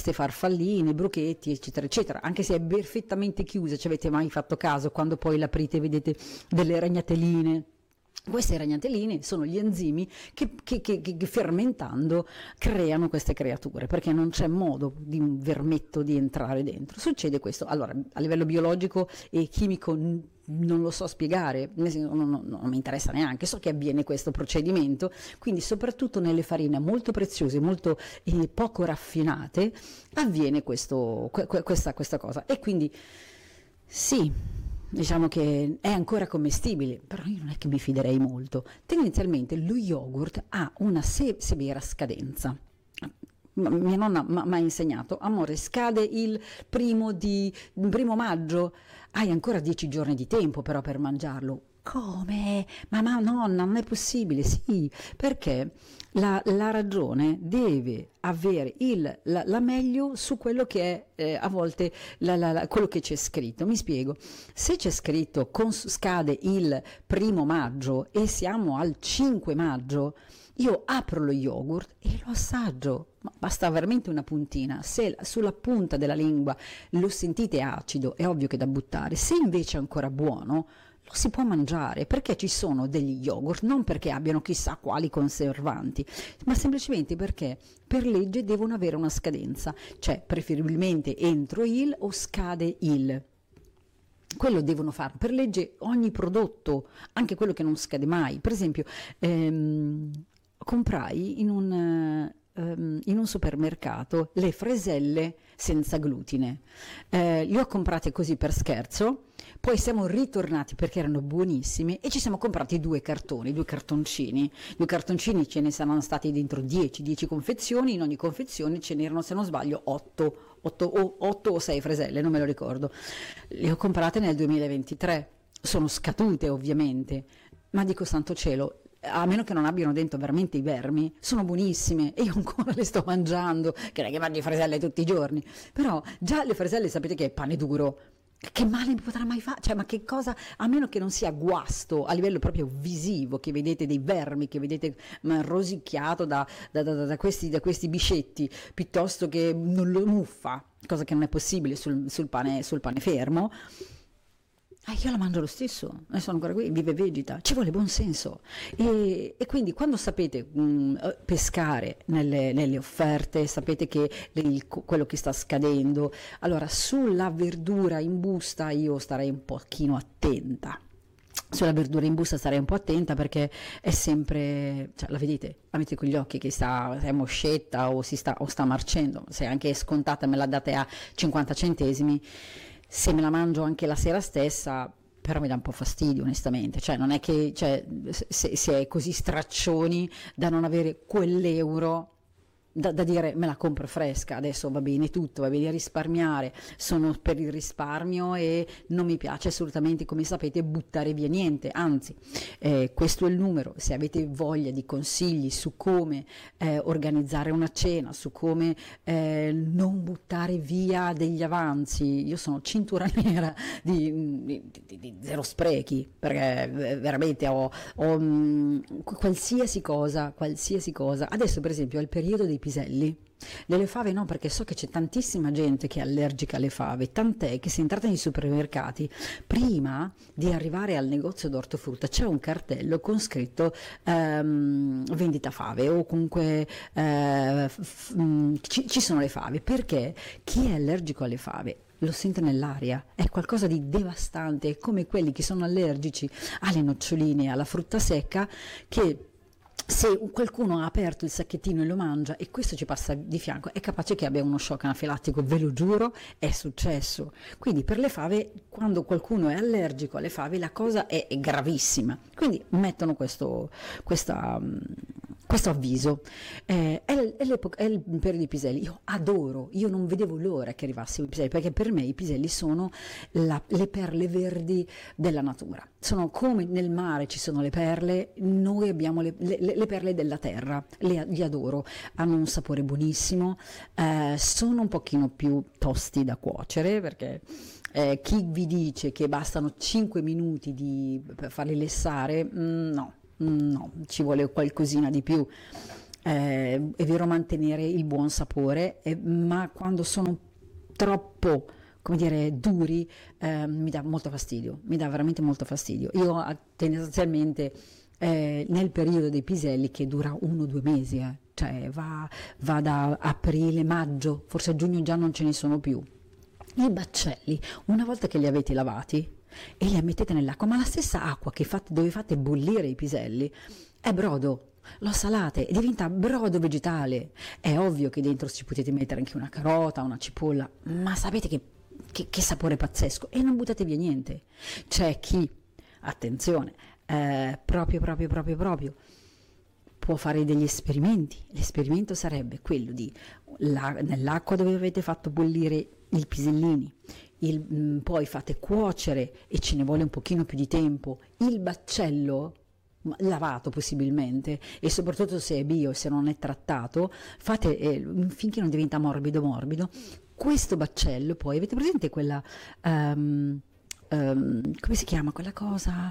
paste, farfalline, bruchetti, eccetera, eccetera, anche se è perfettamente chiusa. Ci avete mai fatto caso quando poi l'aprite e vedete delle ragnateline? Queste ragnateline sono gli enzimi che fermentando creano queste creature, perché non c'è modo di un vermetto di entrare dentro. Succede questo. Allora, a livello biologico e chimico non lo so spiegare, non mi interessa neanche, so che avviene questo procedimento, quindi soprattutto nelle farine molto preziose, molto poco raffinate, avviene questa cosa. E quindi sì, diciamo che è ancora commestibile, però io non è che mi fiderei molto. Tendenzialmente lo yogurt ha una severa scadenza. Mia nonna mi ha insegnato: amore, scade il primo maggio, hai ancora 10 giorni di tempo però per mangiarlo. Come? Ma nonna, non è possibile. Sì, perché la ragione deve avere la meglio su quello che è a volte quello che c'è scritto. Mi spiego: se c'è scritto scade il 1 maggio e siamo al 5 maggio, io apro lo yogurt e lo assaggio, ma basta veramente una puntina. Se sulla punta della lingua lo sentite acido, è ovvio che è da buttare. Se invece è ancora buono, lo si può mangiare, perché ci sono degli yogurt, non perché abbiano chissà quali conservanti, ma semplicemente perché per legge devono avere una scadenza, cioè preferibilmente entro il o scade il. Quello devono fare per legge ogni prodotto, anche quello che non scade mai. Per esempio, comprai in un supermercato le freselle senza glutine. Le ho comprate così per scherzo, poi siamo ritornati perché erano buonissime e ci siamo comprati due cartoncini ce ne saranno stati dentro 10 confezioni, in ogni confezione ce n'erano, se non sbaglio, 8 o 6 freselle, non me lo ricordo. Le ho comprate nel 2023, sono scadute ovviamente, ma dico santo cielo, a meno che non abbiano dentro veramente i vermi, sono buonissime e io ancora le sto mangiando, che non è che mangio freselle tutti i giorni, però già le freselle sapete che è pane duro. Che male mi potrà mai fare? Cioè, ma che cosa, a meno che non sia guasto a livello proprio visivo, che vedete dei vermi, che vedete rosicchiato da questi biscetti, piuttosto che non lo muffa, cosa che non è possibile sul pane fermo. Io la mangio lo stesso, sono ancora qui, vive e vegeta, ci vuole buon senso. E quindi quando sapete pescare nelle offerte, sapete che quello che sta scadendo, allora sulla verdura in busta io starei un pochino attenta. Sulla verdura in busta starei un po' attenta, perché è sempre, cioè, la vedete con gli occhi che è moscetta o sta marcendo, se anche è scontata me la date a 50 centesimi. Se me la mangio anche la sera stessa, però mi dà un po' fastidio onestamente, cioè non è che, cioè, se è così straccioni da non avere quell'euro da dire me la compro fresca, adesso va bene tutto, va bene risparmiare, sono per il risparmio e non mi piace assolutamente, come sapete, buttare via niente, anzi questo è il numero. Se avete voglia di consigli su come organizzare una cena, su come non buttare via degli avanzi, io sono cintura nera di zero sprechi, perché veramente ho qualsiasi cosa, adesso per esempio è il periodo dei piselli, delle fave no, perché so che c'è tantissima gente che è allergica alle fave, tant'è che se entrate nei supermercati, prima di arrivare al negozio d'ortofrutta c'è un cartello con scritto vendita fave, o comunque ci sono le fave, perché chi è allergico alle fave lo sente nell'aria, è qualcosa di devastante, è come quelli che sono allergici alle noccioline, alla frutta secca, che se qualcuno ha aperto il sacchettino e lo mangia e questo ci passa di fianco, è capace che abbia uno shock anafilattico, ve lo giuro, è successo. Quindi per le fave, quando qualcuno è allergico alle fave, la cosa è gravissima, quindi mettono questo avviso. È il periodo dei piselli, io adoro, io non vedevo l'ora che arrivassero i piselli, perché per me i piselli sono le perle verdi della natura, sono come nel mare ci sono le perle, noi abbiamo le perle della terra, li adoro, hanno un sapore buonissimo, sono un pochino più tosti da cuocere, perché chi vi dice che bastano 5 minuti per farli lessare, no, ci vuole qualcosina di più. è vero mantenere il buon sapore, ma quando sono troppo, come dire, duri, mi dà molto fastidio, mi dà veramente molto fastidio. Io tendenzialmente nel periodo dei piselli, che dura 1 o 2 mesi, cioè va da aprile, maggio, forse a giugno già non ce ne sono più. I baccelli, una volta che li avete lavati e li mettete nell'acqua, ma la stessa acqua dove fate bollire i piselli è brodo, lo salate e diventa brodo vegetale. È ovvio che dentro ci potete mettere anche una carota, una cipolla, ma sapete che sapore pazzesco, e non buttate via niente. C'è chi, attenzione, proprio può fare degli esperimenti. L'esperimento sarebbe quello di nell'acqua dove avete fatto bollire i pisellini, poi fate cuocere, e ce ne vuole un pochino più di tempo, il baccello lavato possibilmente, e soprattutto se è bio, se non è trattato, fate finché non diventa morbido. Questo baccello, poi avete presente quella come si chiama quella cosa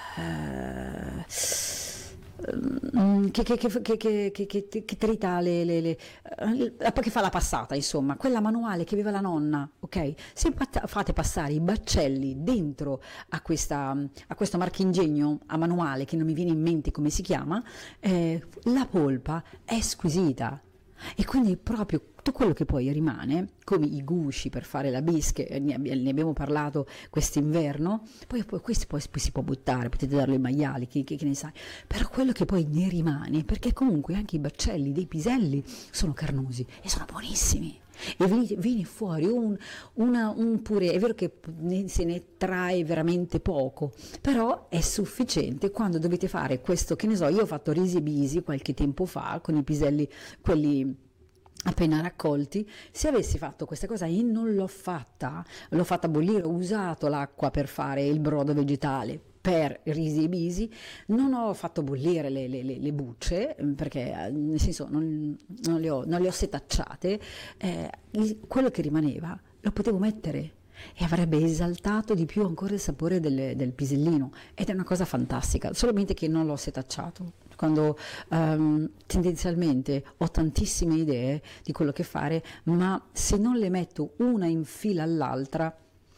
che trita che fa la passata, insomma, quella manuale che aveva la nonna, ok? Se fate passare i baccelli dentro a questo marchingegno a manuale, che non mi viene in mente come si chiama, la polpa è squisita. E quindi proprio tutto quello che poi rimane, come i gusci per fare la bische, ne abbiamo parlato quest'inverno, poi questi poi si può buttare, potete darlo ai maiali, chi ne sa, però quello che poi ne rimane, perché comunque anche i baccelli dei piselli sono carnosi e sono buonissimi. E viene fuori un purè, è vero che se ne trae veramente poco, però è sufficiente quando dovete fare questo, che ne so, io ho fatto risi e bisi qualche tempo fa con i piselli, quelli appena raccolti. Se avessi fatto questa cosa e non l'ho fatta bollire, ho usato l'acqua per fare il brodo vegetale per risi e bisi, non ho fatto bollire le bucce, perché nel senso non le ho setacciate, quello che rimaneva lo potevo mettere e avrebbe esaltato di più ancora il sapore del pisellino, ed è una cosa fantastica, solamente che non l'ho setacciato. Quando tendenzialmente ho tantissime idee di quello che fare, ma se non le metto una in fila all'altra,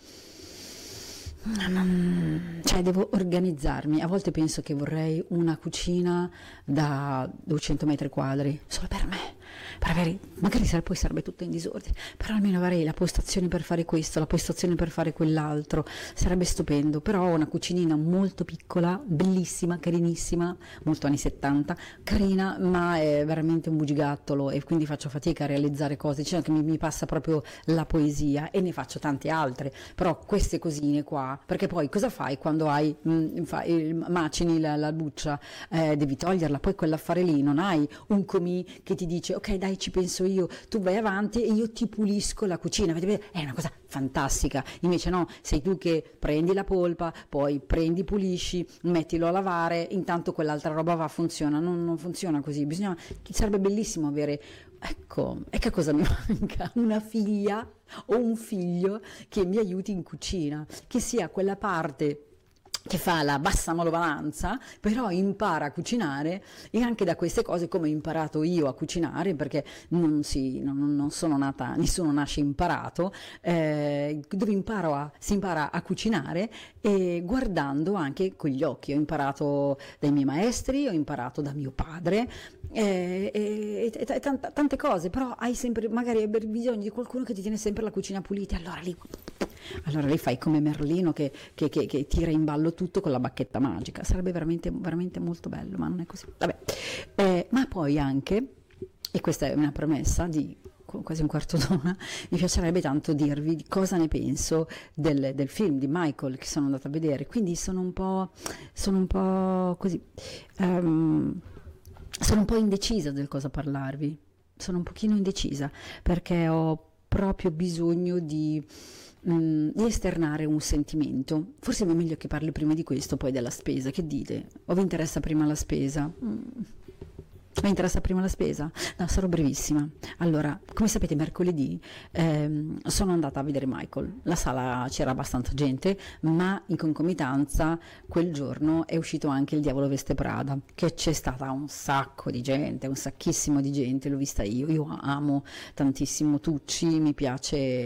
cioè devo organizzarmi. A volte penso che vorrei una cucina da 200 metri quadri solo per me, per avere, magari poi sarebbe tutto in disordine, però almeno avrei la postazione per fare questo, la postazione per fare quell'altro, sarebbe stupendo. Però ho una cucinina molto piccola, bellissima, carinissima, molto anni 70, carina, ma è veramente un bugigattolo, e quindi faccio fatica a realizzare cose. Diciamo che mi passa proprio la poesia, e ne faccio tante altre, però queste cosine qua, perché poi cosa fai quando macini la buccia, devi toglierla, poi quell'affare lì, non hai un comì che ti dice ok dai ci penso io, tu vai avanti e io ti pulisco la cucina, è una cosa fantastica. Invece no, sei tu che prendi la polpa, poi pulisci, mettilo a lavare, intanto quell'altra roba funziona, non funziona così. Sarebbe bellissimo avere, ecco che cosa mi manca, una figlia o un figlio che mi aiuti in cucina, che sia quella parte che fa la bassa manovalanza, però impara a cucinare, e anche da queste cose, come ho imparato io a cucinare, perché non sono nata, nessuno nasce imparato, dove si impara a cucinare, e guardando anche con gli occhi. Ho imparato dai miei maestri, ho imparato da mio padre, tante cose, però hai sempre magari bisogno di qualcuno che ti tiene sempre la cucina pulita, allora lì fai come Merlino che tira in ballo tutto con la bacchetta magica. Sarebbe veramente, veramente molto bello, ma non è così. Vabbè. Ma poi anche, e questa è una premessa di quasi un quarto d'ora, mi piacerebbe tanto dirvi di cosa ne penso del film di Michael che sono andata a vedere. Quindi sono un po' così, sono un po' indecisa del cosa parlarvi, sono un pochino indecisa, perché ho proprio bisogno di esternare un sentimento. Forse è meglio che parli prima di questo, poi della spesa. Che dite? O vi interessa prima la spesa? Mi interessa prima la spesa? No, sarò brevissima. Allora, come sapete, mercoledì sono andata a vedere Michael. La sala c'era abbastanza gente, ma in concomitanza quel giorno è uscito anche Il Diavolo Veste Prada, che c'è stata un sacco di gente, un sacchissimo di gente, l'ho vista io. Io amo tantissimo Tucci, mi piace